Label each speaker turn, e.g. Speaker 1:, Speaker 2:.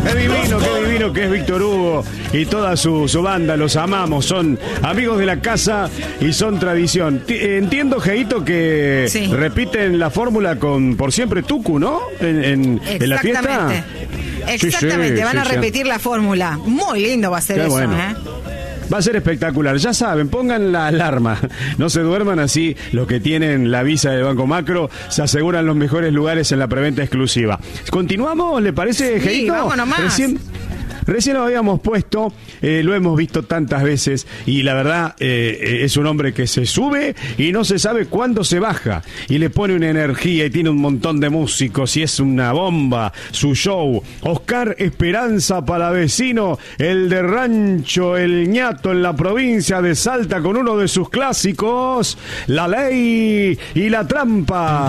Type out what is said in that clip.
Speaker 1: Qué divino que es Víctor Hugo y toda su banda, los amamos, son amigos de la casa y son tradición. Entiendo, Geito, que
Speaker 2: Sí.
Speaker 1: repiten la fórmula con Por Siempre Tucu, ¿no? En la fiesta.
Speaker 2: Exactamente,
Speaker 1: Sí,
Speaker 2: van a
Speaker 1: sí.
Speaker 2: repetir la fórmula. Muy lindo va a ser
Speaker 1: Qué
Speaker 2: eso,
Speaker 1: bueno. Va a ser espectacular. Ya saben, pongan la alarma. No se duerman así. Los que tienen la visa del Banco Macro se aseguran los mejores lugares en la preventa exclusiva. ¿Continuamos? ¿Le parece,
Speaker 2: Sí,
Speaker 1: Geito?
Speaker 2: vámonos más.
Speaker 1: Recién lo habíamos puesto, lo hemos visto tantas veces y la verdad es un hombre que se sube y no se sabe cuándo se baja y le pone una energía y tiene un montón de músicos y es una bomba su show. Oscar Esperanza Palavecino, el de Rancho El Ñato en la provincia de Salta con uno de sus clásicos, La Ley y la Trampa.